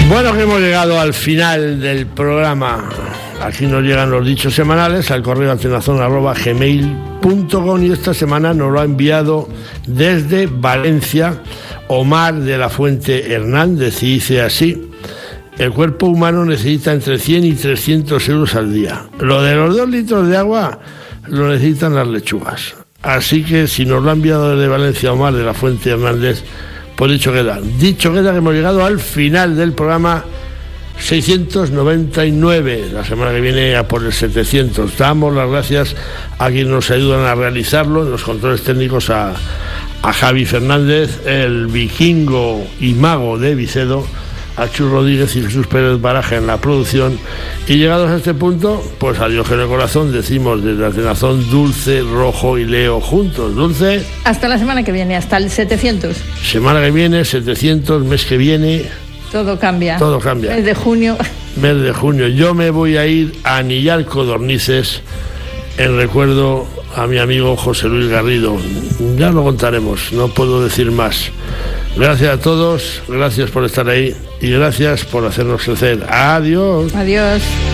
Bueno, que hemos llegado al final del programa. Aquí nos llegan los dichos semanales al correo antenazón@gmail.com, y esta semana nos lo ha enviado desde Valencia Omar de la Fuente Hernández, y dice así: el cuerpo humano necesita entre 100 y 300 euros al día. Lo de los 2 litros de agua lo necesitan las lechugas. Así que si nos lo ha enviado desde Valencia Omar de la Fuente Hernández, pues dicho queda que hemos llegado al final del programa 699. La semana que viene a por el 700. Damos las gracias a quienes nos ayudan a realizarlo, en los controles técnicos a Javi Fernández, el vikingo y mago de Vicedo, a Chus Rodríguez y Jesús Pérez Baraja en la producción. Y llegados a este punto, pues adiós en el corazón, decimos desde Atenazón: Dulce, Rojo y Leo juntos. Dulce, hasta la semana que viene, hasta el 700. Semana que viene, 700, mes que viene. Todo cambia. Todo cambia. Mes de junio. Mes de junio. Yo me voy a ir a anillar codornices en recuerdo a mi amigo José Luis Garrido. Ya lo contaremos, no puedo decir más. Gracias a todos, gracias por estar ahí y gracias por hacernos crecer. Adiós. Adiós.